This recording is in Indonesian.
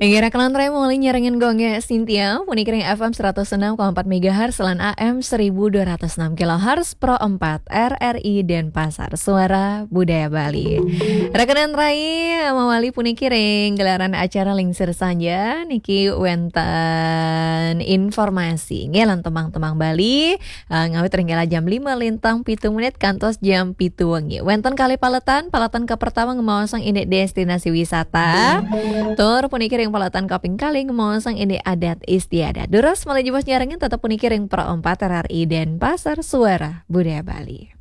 Ingira kelantre mulai nyerengin gongnya Cynthia, Punikiring FM 106,4 MHz, Selan AM 1206 kHz, Pro 4 RRI Denpasar, Suara Budaya Bali. Rekenan Rai Mawali Punikiring, gelaran acara Lingsir Sanja, Niki Wenten informasi, ngelan temang-temang Bali, ngawit ringgala jam 5 lintang pitu menit, kantos jam pitu wengi. Wenten kali palatan ke pertama ngemawasang ini destinasi wisata, tur Punikiring Palatan Kaping Kali ngemawasang ini adat istiadat. Duras malah jebos nyarengin tetap Punikiring Pro 4 RRI Denpasar, Suara Budaya Bali.